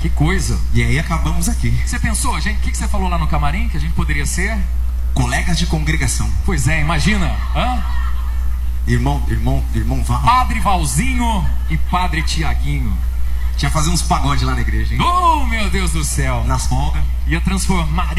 Que coisa. E aí acabamos aqui. Você pensou, gente, o que você falou lá no camarim? Que a gente poderia ser? Colegas de congregação. Pois é, imagina. Hã? Irmão Val. Padre Valzinho e Padre Tiaguinho. Tinha fazer uns pagodes lá na igreja, hein? Oh, meu Deus do céu. Nas folgas. Ia transformar